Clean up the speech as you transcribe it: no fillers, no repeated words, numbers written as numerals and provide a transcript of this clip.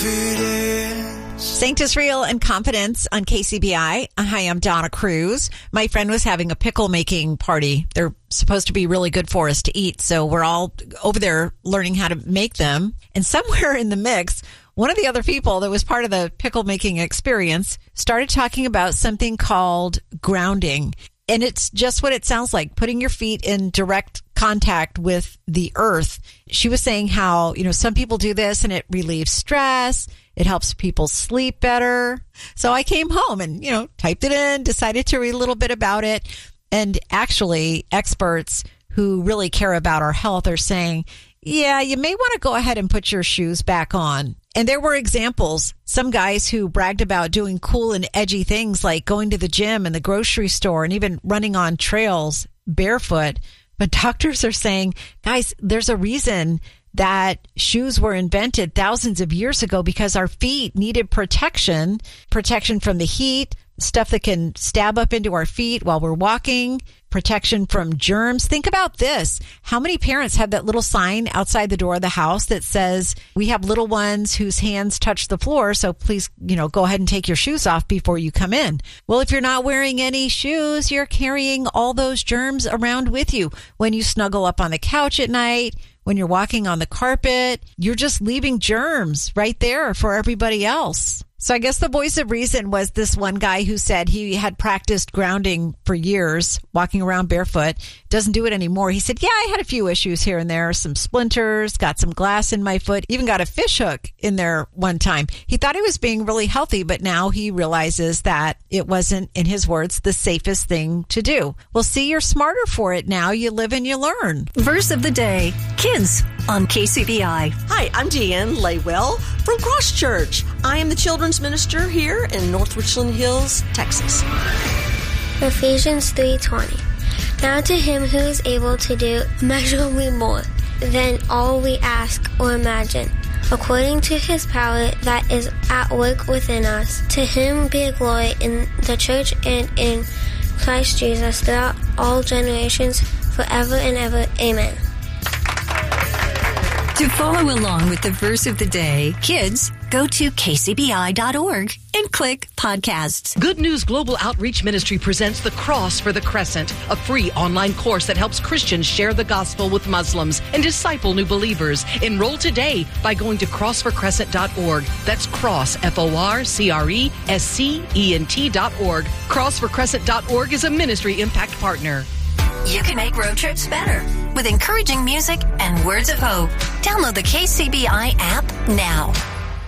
Saint Israel and Confidence on KCBI. Hi, I'm Donna Cruz. My friend was having a pickle making party. They're supposed to be really good for us to eat, so we're all over there learning how to make them. And somewhere in the mix, one of the other people that was part of the pickle making experience started talking about something called grounding. And it's just what it sounds like, putting your feet in direct contact with the earth. She was saying how, some people do this and it relieves stress. It helps people sleep better. So I came home and, typed it in, decided to read a little bit about it. And actually, experts who really care about our health are saying, yeah, you may want to go ahead and put your shoes back on. And there were examples, some guys who bragged about doing cool and edgy things like going to the gym and the grocery store and even running on trails barefoot. But doctors are saying, guys, there's a reason that shoes were invented thousands of years ago because our feet needed protection from the heat, stuff that can stab up into our feet while we're walking, protection from germs. Think about this. How many parents have that little sign outside the door of the house that says, we have little ones whose hands touch the floor, so please, go ahead and take your shoes off before you come in. Well, if you're not wearing any shoes, you're carrying all those germs around with you. When you snuggle up on the couch at night, when you're walking on the carpet, you're just leaving germs right there for everybody else. So I guess the voice of reason was this one guy who said he had practiced grounding for years, walking around barefoot, doesn't do it anymore. He said, yeah, I had a few issues here and there, some splinters, got some glass in my foot, even got a fish hook in there one time. He thought he was being really healthy, but now he realizes that it wasn't, in his words, the safest thing to do. Well, see, you're smarter for it now. You live and you learn. Verse of the day, kids on KCBI. Hi, I'm Deanne Laywell from Cross Church. I am the children's minister here in North Richland Hills, Texas. Ephesians 3:20. Now to him who is able to do immeasurably more than all we ask or imagine, according to his power that is at work within us. To him be glory in the church and in Christ Jesus throughout all generations, forever and ever. Amen. To follow along with the verse of the day, kids, go to kcbi.org and click podcasts. Good News Global Outreach Ministry presents The Cross for the Crescent, a free online course that helps Christians share the gospel with Muslims and disciple new believers. Enroll today by going to crossforcrescent.org. That's cross, FORCRESCENT.org. Crossforcrescent.org is a ministry impact partner. You can make road trips better with encouraging music and words of hope. Download the KCBI app now.